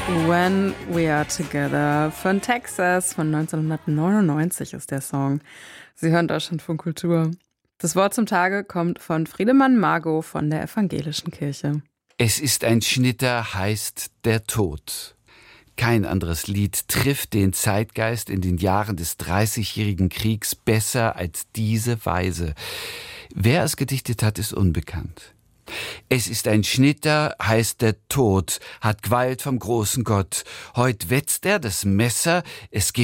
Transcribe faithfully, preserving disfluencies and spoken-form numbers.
When We Are Together von Texas von neunzehnhundertneunundneunzig ist der Song. Sie hören Deutschlandfunk Kultur. Das Wort zum Tage kommt von Friedemann Margot von der Evangelischen Kirche. Es ist ein Schnitter, heißt der Tod. Kein anderes Lied trifft den Zeitgeist in den Jahren des Dreißigjährigen Kriegs besser als diese Weise. Wer es gedichtet hat, ist unbekannt. Es ist ein Schnitter, heißt der Tod, hat Gewalt vom großen Gott. Heut wetzt er das Messer, es geht